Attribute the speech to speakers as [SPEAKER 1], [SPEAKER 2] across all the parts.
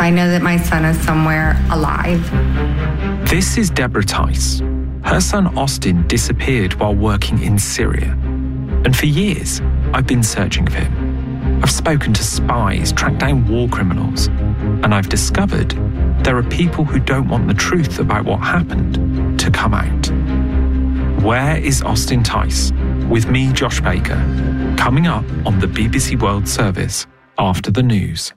[SPEAKER 1] I know that my son is somewhere alive.
[SPEAKER 2] This is Deborah Tice. Her son Austin disappeared while working in Syria. And for years, I've been searching for him. I've spoken to spies, tracked down war criminals, and I've discovered there are people who don't want the truth about what happened to come out. Where is Austin Tice? With me, Josh Baker, coming up on the BBC World Service after the news.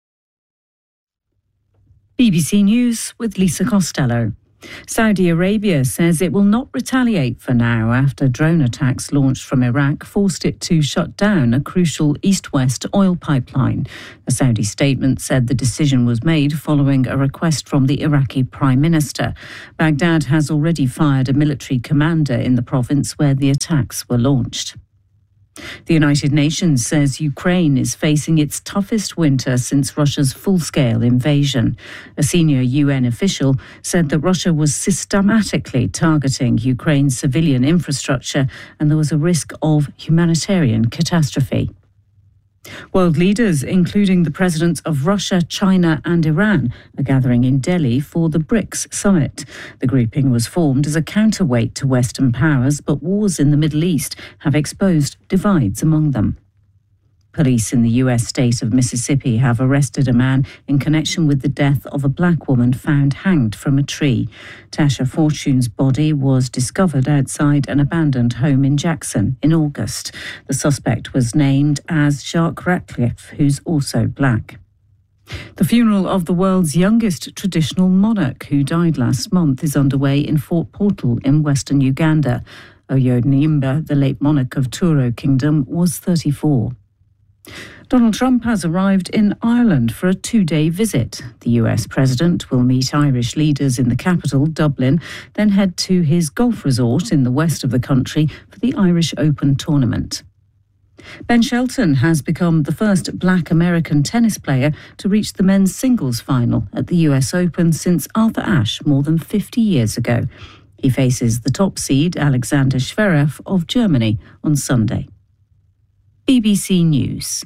[SPEAKER 3] BBC News with Lisa Costello. Saudi Arabia says it will not retaliate for now after drone attacks launched from Iraq forced it to shut down a crucial east-west oil pipeline. A Saudi statement said the decision was made following a request from the Iraqi Prime Minister. Baghdad has already fired a military commander in the province where the attacks were launched. The United Nations says Ukraine is facing its toughest winter since Russia's full-scale invasion. A senior UN official said that Russia was systematically targeting Ukraine's civilian infrastructure and there was a risk of humanitarian catastrophe. World leaders, including the presidents of Russia, China and Iran, are gathering in Delhi for the BRICS summit. The grouping was formed as a counterweight to Western powers, but wars in the Middle East have exposed divides among them. Police in the US state of Mississippi have arrested a man in connection with the death of a black woman found hanged from a tree. Tasha Fortune's body was discovered outside an abandoned home in Jackson in August. The suspect was named as Jacques Ratcliffe, who's also black. The funeral of the world's youngest traditional monarch, who died last month, is underway in Fort Portal in western Uganda. Oyo Nimba, the late monarch of Turo Kingdom, was 34. Donald Trump has arrived in Ireland for a 2-day visit. The US president will meet Irish leaders in the capital, Dublin, then head to his golf resort in the west of the country for the Irish Open tournament. Ben Shelton has become the first black American tennis player to reach the men's singles final at the US Open since Arthur Ashe more than 50 years ago. He faces the top seed Alexander Zverev of Germany on Sunday. BBC News.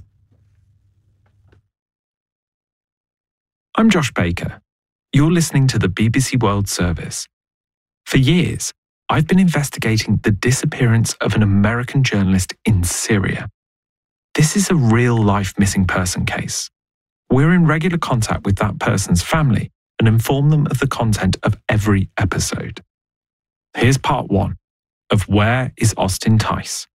[SPEAKER 2] I'm Josh Baker. You're listening to the BBC World Service. For years, I've been investigating the disappearance of an American journalist in Syria. This is a real-life missing person case. We're in regular contact with that person's family and inform them of the content of every episode. Here's part 1 of Where is Austin Tice?